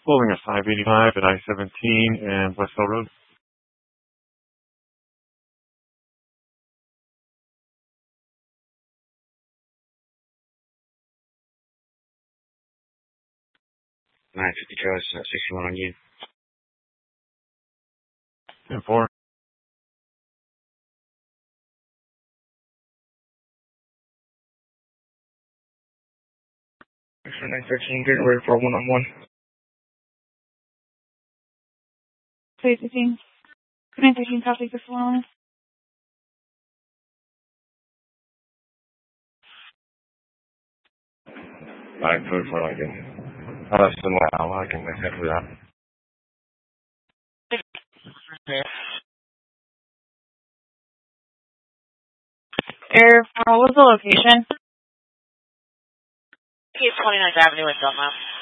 Pulling at 585 at I-17 and Westville Road. $950 Charles, 61 on you. 10-4. For 913, good, ready for a one-on-one. Please, 15. 913, copy for one. Alright, food for like it. Less than 1 hour, I can make that for that. What was the location? It's 29th Avenue in Belmont.